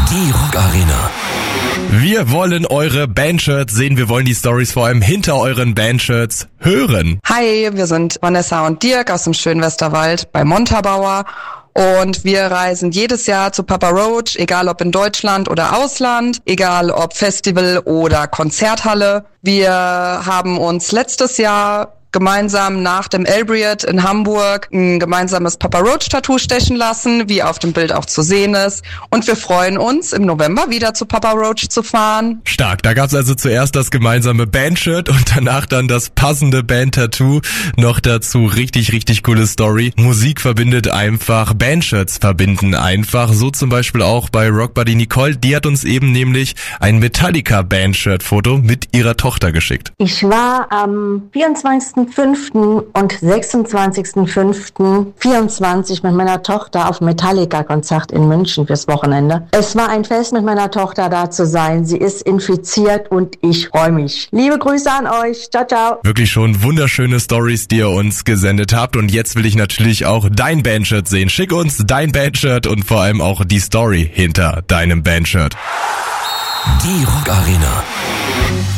Die Rock Arena. Wir wollen eure Bandshirts sehen, wir wollen die Stories vor allem hinter euren Bandshirts hören. Hi, wir sind Vanessa und Dirk aus dem schönen Westerwald bei Montabaur und wir reisen jedes Jahr zu Papa Roach, egal ob in Deutschland oder Ausland, egal ob Festival oder Konzerthalle. Wir haben uns letztes Jahr gemeinsam nach dem Elbriet in Hamburg ein gemeinsames Papa Roach Tattoo stechen lassen, wie auf dem Bild auch zu sehen ist. Und wir freuen uns, im November wieder zu Papa Roach zu fahren. Stark, da gab's also zuerst das gemeinsame Bandshirt und danach dann das passende Band-Tattoo. Noch dazu richtig, richtig coole Story. Musik verbindet einfach, Bandshirts verbinden einfach. So zum Beispiel auch bei Rockbuddy Nicole. Die hat uns eben nämlich ein Metallica-Bandshirt-Foto mit ihrer Tochter geschickt. Ich war am 24.05. und 26.05.24 mit meiner Tochter auf Metallica-Konzert in München fürs Wochenende. Es war ein Fest, mit meiner Tochter da zu sein. Sie ist infiziert und ich freue mich. Liebe Grüße an euch. Ciao, ciao. Wirklich schon wunderschöne Stories, die ihr uns gesendet habt. Und jetzt will ich natürlich auch dein Bandshirt sehen. Schick uns dein Bandshirt und vor allem auch die Story hinter deinem Bandshirt. Die Rock Arena.